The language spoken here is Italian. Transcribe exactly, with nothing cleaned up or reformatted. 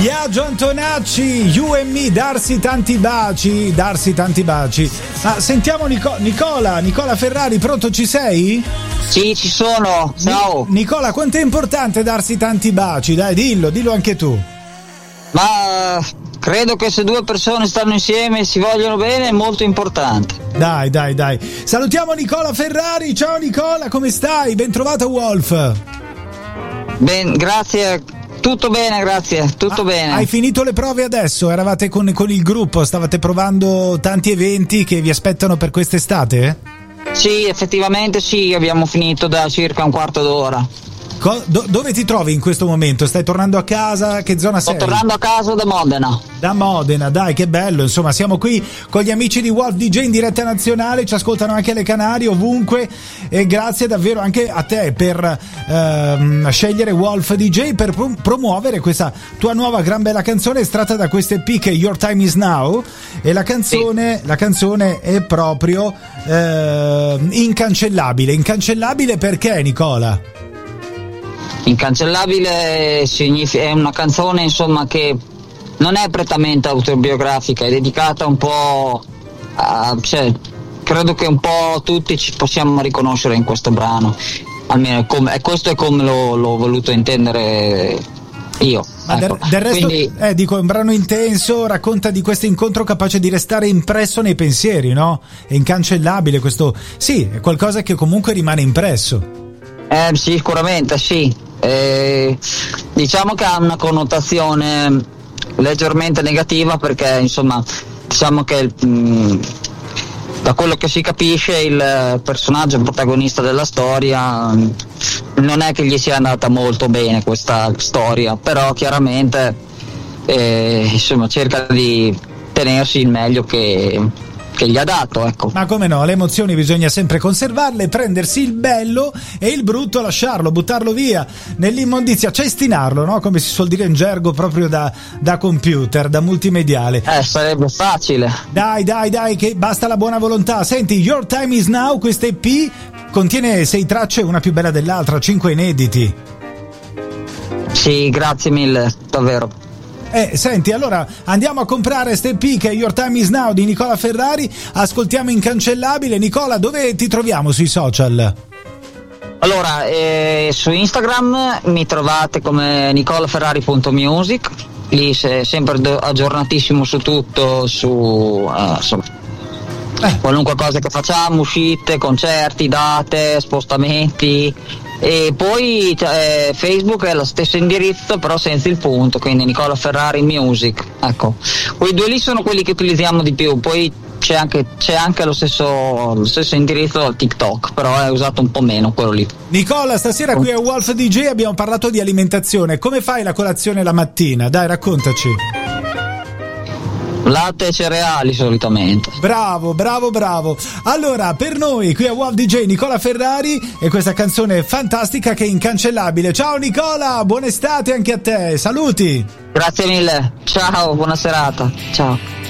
Biagio Antonacci, You and Me, darsi tanti baci, darsi tanti baci. Ma sentiamo Nico- Nicola, Nicola Ferrari, pronto, ci sei? Sì, ci sono, ciao. Ni- Nicola, quanto è importante darsi tanti baci? Dai, dillo, dillo anche tu. Ma credo che se due persone stanno insieme e si vogliono bene è molto importante. Dai, dai, dai. Salutiamo Nicola Ferrari. Ciao Nicola, come stai? Ben trovato Wolf. Ben, grazie. Tutto bene, grazie, tutto ah, bene. Hai finito le prove adesso? Eravate con, con il gruppo, stavate provando tanti eventi che vi aspettano per quest'estate? Sì, effettivamente sì, abbiamo finito da circa un quarto d'ora. Co- do- dove ti trovi in questo momento? Stai tornando a casa? Che zona sei? Sto tornando a casa da Modena. Da Modena, dai, che bello. Insomma, siamo qui con gli amici di Wolf D J in diretta nazionale, ci ascoltano anche alle Canarie, ovunque, e grazie davvero anche a te per ehm, scegliere Wolf D J, per pro- promuovere questa tua nuova gran bella canzone estratta da queste E P che Your Time Is Now, e la canzone, sì. la canzone è proprio eh, incancellabile. Incancellabile perché, Nicola? Incancellabile significa, è una canzone insomma che non è prettamente autobiografica, è dedicata un po' a, cioè, credo che un po' tutti ci possiamo riconoscere in questo brano, almeno come, questo è come l'ho, l'ho voluto intendere io. Ma ecco. del, del resto, Quindi, eh, dico, è un brano intenso, racconta di questo incontro capace di restare impresso nei pensieri, no? È incancellabile questo, sì, è qualcosa che comunque rimane impresso. Eh, sicuramente sì. Eh, diciamo che ha una connotazione leggermente negativa perché insomma diciamo che mh, da quello che si capisce il personaggio protagonista della storia mh, non è che gli sia andata molto bene questa storia, però chiaramente eh, insomma cerca di tenersi il meglio che che gli ha dato, ecco. Ma come no, le emozioni bisogna sempre conservarle, prendersi il bello e il brutto lasciarlo, buttarlo via nell'immondizia, cestinarlo, no? Come si suol dire in gergo proprio da, da computer, da multimediale. Eh, sarebbe facile. Dai, dai, dai, che basta la buona volontà. Senti, Your Time Is Now, questa E P contiene sei tracce, una più bella dell'altra, cinque inediti. Sì, grazie mille, davvero. Eh, senti, allora andiamo a comprare ste E P che è Your Time Is Now di Nicola Ferrari, ascoltiamo Incancellabile. Nicola, dove ti troviamo sui social? Allora, eh, su Instagram mi trovate come nicolaferrari punto music, lì sei sempre do- aggiornatissimo su tutto, su uh, insomma, eh. qualunque cosa che facciamo, uscite, concerti, date, spostamenti. E poi eh, Facebook è lo stesso indirizzo però senza il punto, quindi Nicola Ferrari Music, ecco, quei due lì sono quelli che utilizziamo di più. Poi c'è anche, c'è anche lo stesso, lo stesso indirizzo al TikTok, però è usato un po' meno quello lì. Nicola, stasera qui a Wolf D J abbiamo parlato di alimentazione. Come fai la colazione la mattina? Dai, raccontaci. Latte e cereali solitamente. Bravo, bravo, bravo. Allora, per noi qui a Wolf D J Nicola Ferrari e questa canzone fantastica che è incancellabile. Ciao Nicola, buona estate anche a te. Saluti. Grazie mille. Ciao, buona serata. Ciao.